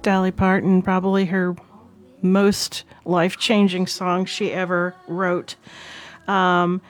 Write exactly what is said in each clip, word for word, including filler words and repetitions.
Dolly Parton, probably her most life-changing song she ever wrote. Um,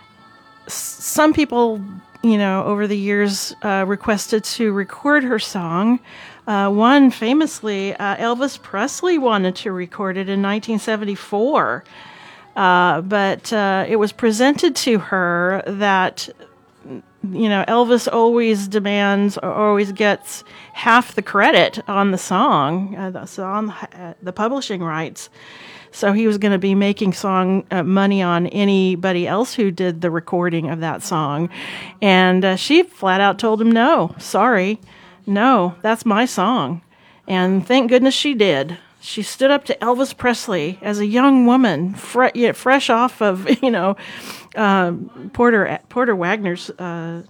s- some people, you know, over the years uh, requested to record her song. Uh, one famously, uh, Elvis Presley wanted to record it in nineteen seventy-four, uh, but uh, it was presented to her that, you know, Elvis always demands or always gets half the credit on the song, uh, the, so on uh, the publishing rights. So he was going to be making song uh, money on anybody else who did the recording of that song. And uh, she flat out told him, no, sorry, no, that's my song. And thank goodness she did. She stood up to Elvis Presley as a young woman, fre- yeah, fresh off of, you know, uh, Porter Porter Wagner's uh,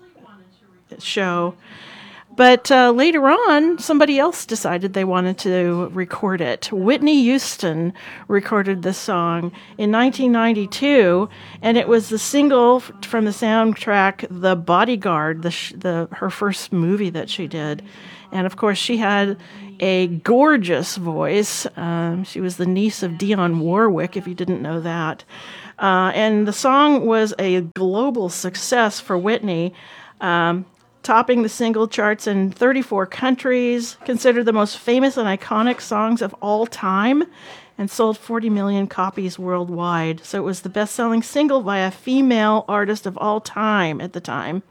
show. But uh, later on, somebody else decided they wanted to record it. Whitney Houston recorded this song in nineteen ninety-two, and it was the single f- from the soundtrack "The Bodyguard," the, sh- the her first movie that she did. And of course, she had a gorgeous voice. Um, she was the niece of Dionne Warwick, if you didn't know that. Uh, and the song was a global success for Whitney. Um, topping the single charts in thirty-four countries, considered the most famous and iconic songs of all time, and sold forty million copies worldwide. So it was the best-selling single by a female artist of all time at the time,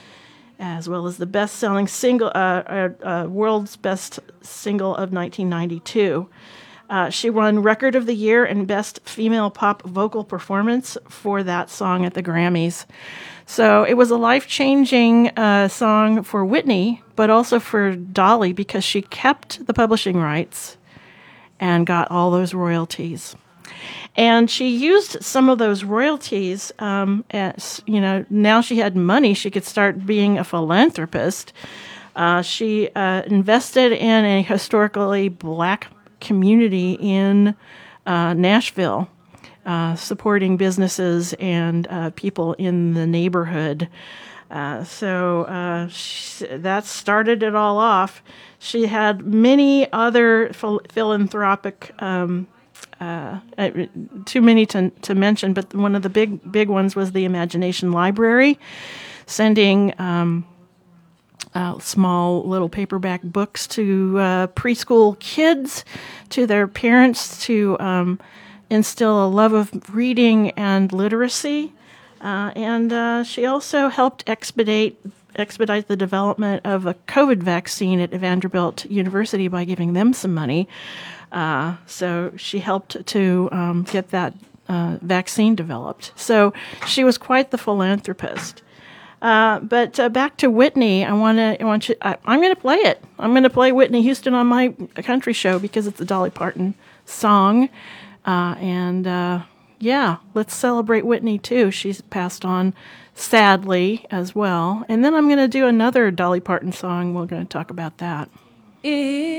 as well as the best-selling single, uh, uh, uh, world's best single of nineteen ninety-two. Uh, she won Record of the Year and Best Female Pop Vocal Performance for that song at the Grammys. So it was a life-changing uh, song for Whitney, but also for Dolly because she kept the publishing rights and got all those royalties. And she used some of those royalties um, as, you know, now she had money, she could start being a philanthropist. Uh, she uh, invested in a historically black community in uh, Nashville, uh, supporting businesses and uh, people in the neighborhood. Uh, so uh, she, that started it all off. She had many other phil- philanthropic, um, uh, uh, too many to, to mention, but one of the big big ones was the Imagination Library, sending um, uh, small little paperback books to uh, preschool kids, to their parents, to um, instill a love of reading and literacy. Uh, and uh, she also helped expedite expedite the development of a COVID vaccine at Vanderbilt University by giving them some money. Uh, so she helped to um, get that uh, vaccine developed. So she was quite the philanthropist. Uh, but uh, back to Whitney, I want to. I want you. I, I'm going to play it. I'm going to play Whitney Houston on my country show because it's a Dolly Parton song, uh, and. Uh, Yeah, let's celebrate Whitney, too. She's passed on, sadly, as well. And then I'm going to do another Dolly Parton song. We're going to talk about that.